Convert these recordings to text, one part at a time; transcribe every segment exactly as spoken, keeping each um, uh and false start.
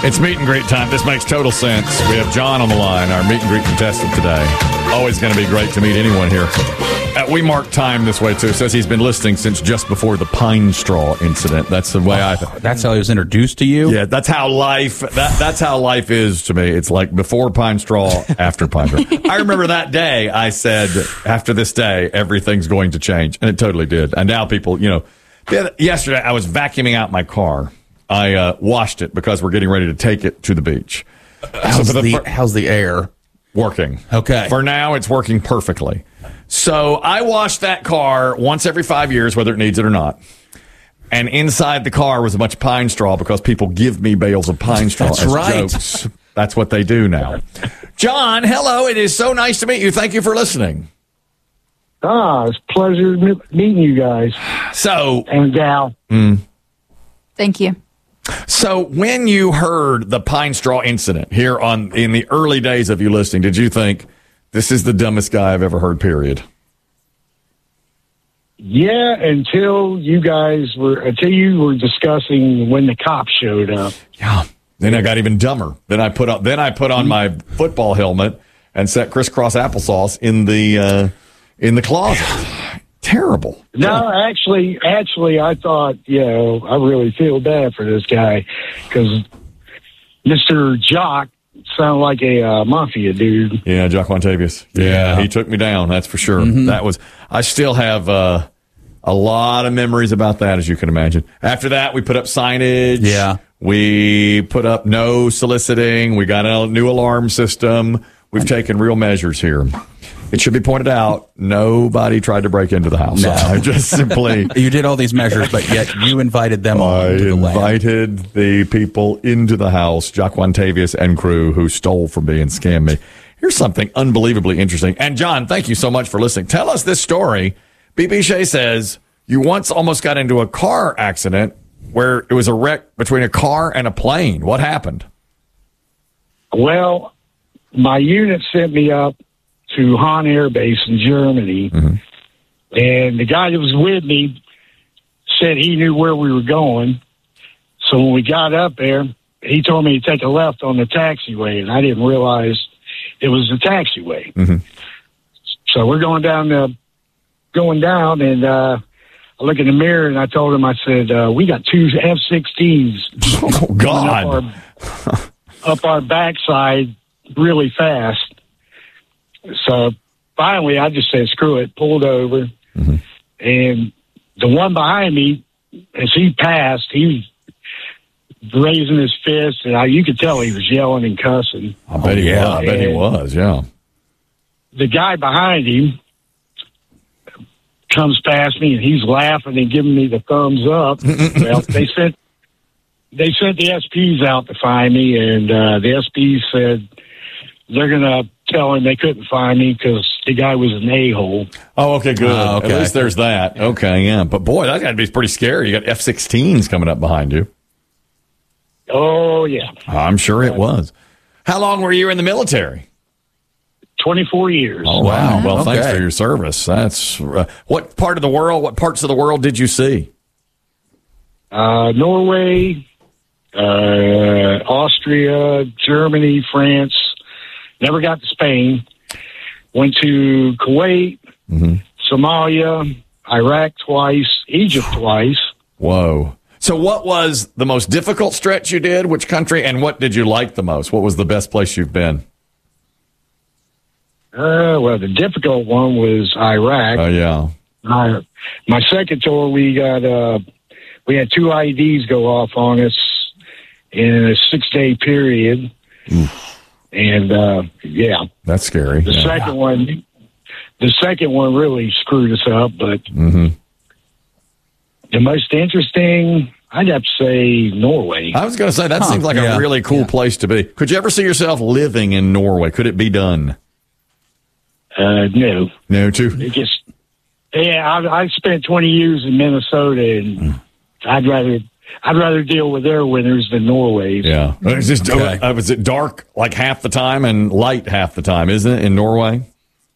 It's meet and greet time. This makes total sense. We have John on the line, our meet and greet contestant today. Always going to be great to meet anyone here. Uh, we mark time this way, too. Says he's been listening since just before the pine straw incident. That's the way I... Th- that's how he was introduced to you? Yeah, that's how life... That, that's how life is to me. It's like before pine straw, after pine straw. I remember that day I said, after this day, everything's going to change. And it totally did. And now people, you know... Yesterday, I was vacuuming out my car. I uh, washed it because we're getting ready to take it to the beach. How's, so the, fir- how's the air? Working. Okay. For now, it's working perfectly. So I wash that car once every five years, whether it needs it or not. And inside the car was a bunch of pine straw because people give me bales of pine straw That's as right. jokes. That's what they do now. John, hello. It is so nice to meet you. Thank you for listening. Ah, it's a pleasure meeting you guys. So, and gal. Mm, Thank you. So when you heard the pine straw incident here on in the early days of you listening, did you think this is the dumbest guy I've ever heard, period? Yeah, until you guys were until you were discussing when the cops showed up. Yeah. Then I got even dumber. Then I put on then I put on my football helmet and set crisscross applesauce in the uh, in the closet. Terrible. No, actually, actually, I thought, you know, I really feel bad for this guy because Mister Jock sounded like a uh, mafia dude. Yeah, Jock Montavious. Yeah, yeah, he took me down. That's for sure. Mm-hmm. That was. I still have uh, a lot of memories about that, as you can imagine. After that, we put up signage. Yeah, we put up no soliciting. We got a new alarm system. We've taken real measures here. It should be pointed out, nobody tried to break into the house. No. I just simply... You did all these measures, but yet you invited them all I into the invited land. the people into the house, Jock Montavious and crew, who stole from me and scammed me. Here's something unbelievably interesting. And, John, thank you so much for listening. Tell us this story. B B. Shea says you once almost got into a car accident where it was a wreck between a car and a plane. What happened? Well, my unit sent me up to Hahn Air Base in Germany, mm-hmm. and the guy that was with me said he knew where we were going. So when we got up there, he told me to take a left on the taxiway, and I didn't realize it was the taxiway. Mm-hmm. So we're going down the, going down, and uh, I look in the mirror, and I told him, I said, uh, we got two F sixteens. Oh, God. Up our, up our backside really fast. So finally, I just said, screw it, pulled over. Mm-hmm. And the one behind me, as he passed, he was raising his fist, and I, you could tell he was yelling and cussing. I bet he yeah, was. I bet he was, yeah. The guy behind him comes past me, and he's laughing and giving me the thumbs up. Well, they sent, they sent the S Ps out to find me, and uh, the S Ps said they're going to tell him they couldn't find me because the guy was an a-hole. Oh, okay, good. Uh, okay. At least there's that. Okay, yeah. But, boy, that's got to be pretty scary. You got F sixteens coming up behind you. Oh, yeah. I'm sure it was. How long were you in the military? twenty-four years. Oh, wow. Well, Okay. thanks for your service. That's uh, what part of the world, what parts of the world did you see? Uh, Norway, uh, Austria, Germany, France. Never got to Spain. Went to Kuwait, mm-hmm. Somalia, Iraq twice, Egypt twice. Whoa. So what was the most difficult stretch you did? Which country? And what did you like the most? What was the best place you've been? Uh, well, the difficult one was Iraq. Oh, uh, yeah. My, my second tour, we got, uh, we had two I E Ds go off on us in a six-day period. Oof. And, uh, yeah. That's scary. The yeah. second one, the second one really screwed us up, but mm-hmm. the most interesting, I'd have to say Norway. I was going to say, that huh. seems like yeah. a really cool yeah. place to be. Could you ever see yourself living in Norway? Could it be done? Uh, no. No, too? It just, yeah, I, I spent twenty years in Minnesota, and mm. I'd rather... I'd rather deal with their winters than Norway's. Yeah. Is this, okay. uh, was it dark like half the time and light half the time, isn't it, in Norway?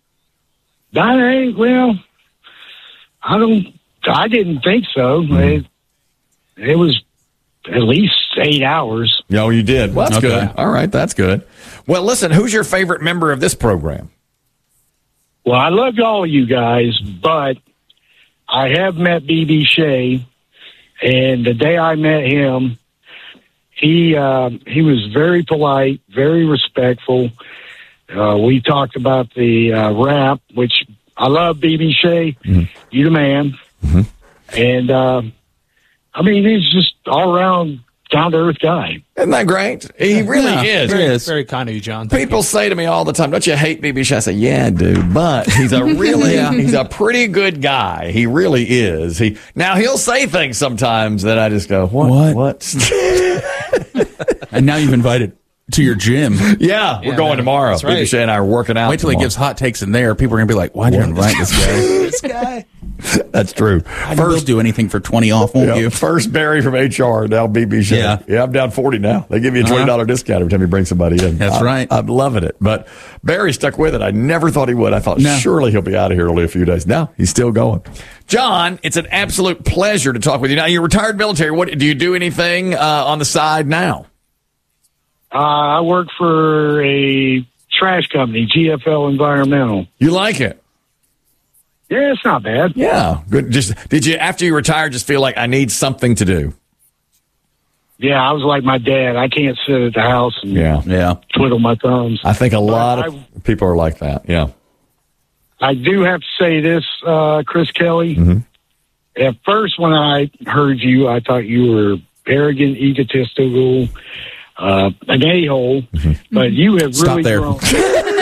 I, well, I don't, I didn't think so. Mm. It, it was, at least eight hours. Oh, you did. Well, that's Okay. good. All right, that's good. Well, listen, who's your favorite member of this program? Well, I love all you guys, but I have met B B Shea, and the day I met him, he uh, he was very polite, very respectful. Uh, we talked about the uh, rap, which I love B B Shea. Mm-hmm. You the man. Mm-hmm. And, uh, I mean, he's just all around down-to-earth guy. Isn't that great? He really Yeah, is. very, Very kind of you, John. Thank People say to me all the time, "Don't you hate B B Shea?" I say, "Yeah, I do," but he's a really, Yeah. he's a pretty good guy. He really is. He now he'll say things sometimes that I just go, "What? What? What?" And now you've invited to your gym. yeah, we're Yeah, going man. tomorrow. That's B B right. Shea and I are working out. Wait till he tomorrow. gives hot takes in there. People are going to be like, why'd you invite this guy? this guy. That's true. I will do anything for twenty off, won't Yeah, you? first Barry from H R, now B B Shea. Yeah. yeah, I'm down forty now. They give you a twenty dollars Uh-huh. discount every time you bring somebody in. That's I- right. I'm loving it. But Barry stuck with it. I never thought he would. I thought No. surely he'll be out of here only a few days. No, he's still going. John, it's an absolute pleasure to talk with you. Now, you're retired military. What do you do anything uh, on the side now? Uh, I work for a trash company, G F L Environmental. You like it? Yeah, it's not bad. Yeah. Good. Just did you after you retired just feel like I need something to do? Yeah, I was like my dad. I can't sit at the house and Yeah. Yeah. twiddle my thumbs. I think a lot I- of people are like that. Yeah. I do have to say this, uh, Chris Kelly. Mhm. At first, when I heard you, I thought you were arrogant, egotistical, uh, an a-hole. But you have Stop really there. grown.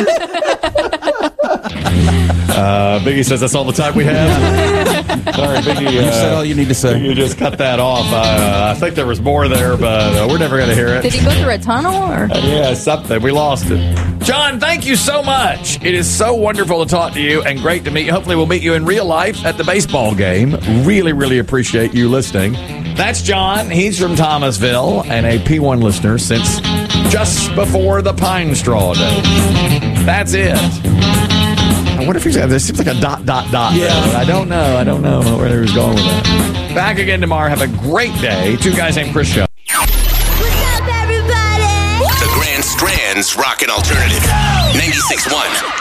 Uh, Biggie says that's all the time we have. Sorry, Biggie. You said Uh, all you need to say. you just cut that off. Uh, I think there was more there, but uh, we're never going to hear it. Did he go through a tunnel or? Yeah, something. We lost it. John, thank you so much. It is so wonderful to talk to you and great to meet you. Hopefully, we'll meet you in real life at the baseball game. Really, really appreciate you listening. That's John. He's from Thomasville and a P one listener since just before the Pine Straw Day. That's it. I wonder if he's there seems like a dot, dot, dot. Yeah. there, but I don't know. I don't know where he was going with that. Back again tomorrow. Have a great day. Two Guys Named Chris Show. What's up, everybody? The Grand Strand's Rockin' Alternative. ninety-six point one.